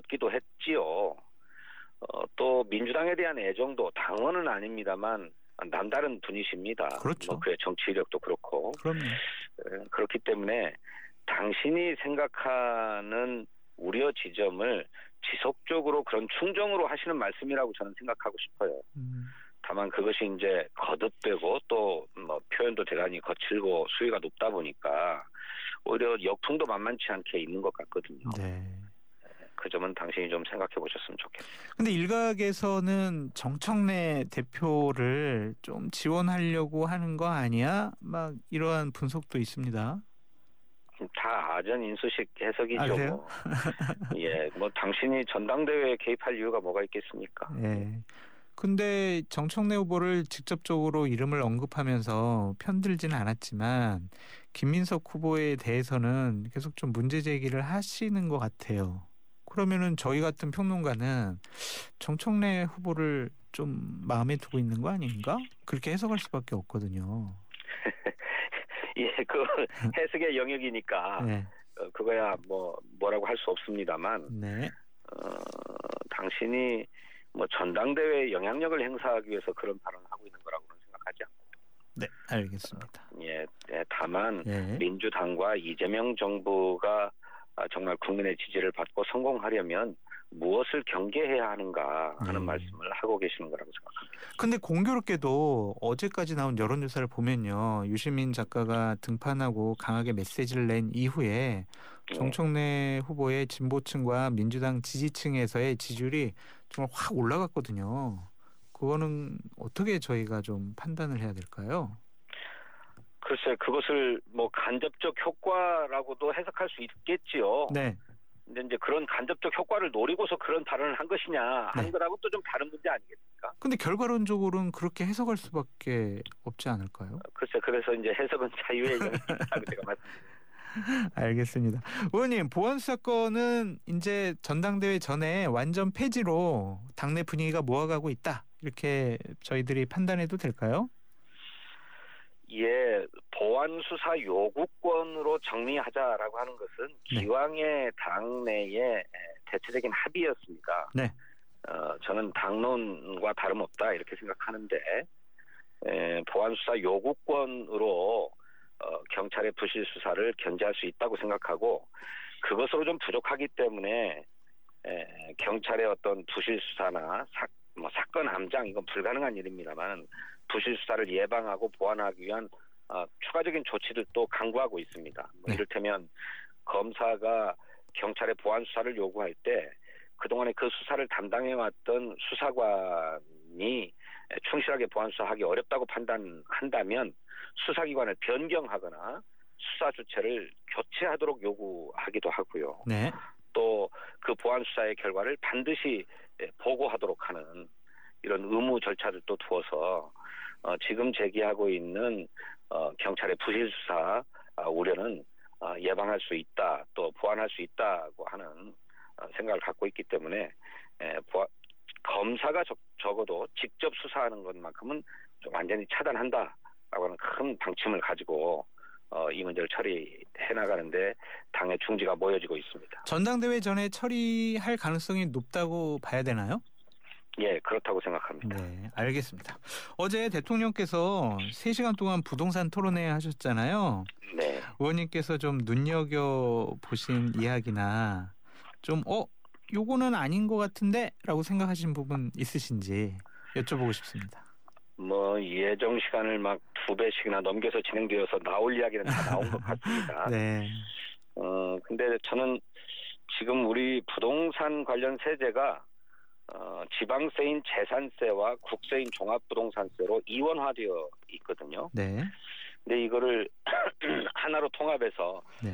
얻기도 했지요. 또 민주당에 대한 애정도 당원은 아닙니다만 남다른 분이십니다. 그렇죠. 뭐 그의 정치 이력도 그렇고. 그럼요. 그렇기 때문에 당신이 생각하는 우려 지점을 지속적으로 그런 충정으로 하시는 말씀이라고 저는 생각하고 싶어요. 다만 그것이 이제 거듭되고 또 뭐 표현도 대단히 거칠고 수위가 높다 보니까 오히려 역풍도 만만치 않게 있는 것 같거든요. 네. 그 점은 당신이 좀 생각해 보셨으면 좋겠습니다. 근데 일각에서는 정청래 대표를 좀 지원하려고 하는 거 아니야? 막 이러한 분석도 있습니다. 다 아전 인수식 해석이죠. 아, 그래요? 뭐. 예, 뭐 당신이 전당대회에 개입할 이유가 뭐가 있겠습니까? 네. 근데 정청래 후보를 직접적으로 이름을 언급하면서 편들지는 않았지만 김민석 후보에 대해서는 계속 좀 문제 제기를 하시는 것 같아요. 그러면은 저희 같은 평론가는 정청래 후보를 좀 마음에 두고 있는 거 아닌가? 그렇게 해석할 수밖에 없거든요. 예, 그 해석의 영역이니까 네. 그거야 뭐라고 할 수 없습니다만 네. 당신이 뭐 전당대회에 영향력을 행사하기 위해서 그런 발언을 하고 있는 거라고는 생각하지 않고. 네, 알겠습니다. 예, 다만 네. 민주당과 이재명 정부가 정말 국민의 지지를 받고 성공하려면 무엇을 경계해야 하는가 하는 말씀을 하고 계시는 거라고 생각합니다. 근데 공교롭게도 어제까지 나온 여론조사를 보면요. 유시민 작가가 등판하고 강하게 메시지를 낸 이후에 정청래 후보의 진보층과 민주당 지지층에서의 지지율이 정말 확 올라갔거든요. 그거는 어떻게 저희가 좀 판단을 해야 될까요? 글쎄 그것을 뭐 간접적 효과라고도 해석할 수 있겠지요. 네. 근데 이제 그런 간접적 효과를 노리고서 그런 발언을 한 것이냐 하는 네. 거하고 또 좀 다른 문제 아니겠습니까? 근데 결과론적으로는 그렇게 해석할 수밖에 없지 않을까요? 글쎄 그래서 이제 해석은 자유의 영역이라고 제가 말씀드립니다. 알겠습니다. 의원님, 보안수 사건은 이제 전당대회 전에 완전 폐지로 당내 분위기가 모아가고 있다. 이렇게 저희들이 판단해도 될까요? 예, 보안 수사 요구권으로 정리하자라고 하는 것은 기왕의 당내의 대체적인 합의였습니다. 네. 저는 당론과 다름없다 이렇게 생각하는데 보안 수사 요구권으로 경찰의 부실 수사를 견제할 수 있다고 생각하고 그것으로 좀 부족하기 때문에 경찰의 어떤 부실 수사나 사건 암장 이건 불가능한 일입니다만 부실 수사를 예방하고 보완하기 위한 추가적인 조치들도 강구하고 있습니다. 이를테면 검사가 경찰의 보안 수사를 요구할 때 그동안에 그 수사를 담당해왔던 수사관이 충실하게 보안 수사하기 어렵다고 판단한다면 수사기관을 변경하거나 수사 주체를 교체하도록 요구하기도 하고요. 네. 또 그 보안 수사의 결과를 반드시 보고하도록 하는 이런 의무 절차들도 두어서 지금 제기하고 있는 경찰의 부실 수사 우려는 예방할 수 있다, 또 보완할 수 있다고 하는 생각을 갖고 있기 때문에 검사가 적어도 직접 수사하는 것만큼은 좀 완전히 차단한다라고 하는 큰 방침을 가지고 이 문제를 처리해 나가는데 당의 중지가 모여지고 있습니다. 전당대회 전에 처리할 가능성이 높다고 봐야 되나요? 예, 그렇다고 생각합니다. 네, 알겠습니다. 어제 대통령께서 3시간 동안 부동산 토론회 하셨잖아요. 네. 의원님께서 좀 눈여겨보신 이야기나 좀 요거는 아닌 것 같은데 라고 생각하신 부분 있으신지 여쭤보고 싶습니다. 예정 시간을 막 2배씩이나 넘겨서 진행되어서 나올 이야기는 다 나온 것 같습니다. 네. 근데 저는 지금 우리 부동산 관련 세제가 지방세인 재산세와 국세인 종합부동산세로 이원화되어 있거든요. 네. 근데 이거를 하나로 통합해서 네.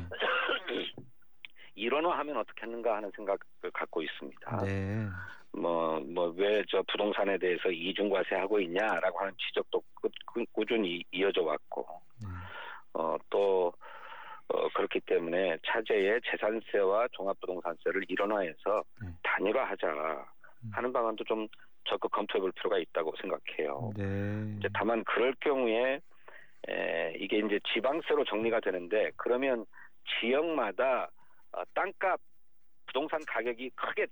일원화하면 어떻겠는가 하는 생각을 갖고 있습니다. 네. 왜 저 부동산에 대해서 이중과세 하고 있냐라고 하는 지적도 꾸준히 이어져 왔고, 또 그렇기 때문에 차제의 재산세와 종합부동산세를 일원화해서 단일화하자 하는 방안도 좀 적극 검토해볼 필요가 있다고 생각해요. 네. 이제 다만 그럴 경우에 이게 이제 지방세로 정리가 되는데 그러면 지역마다 땅값 부동산 가격이 크게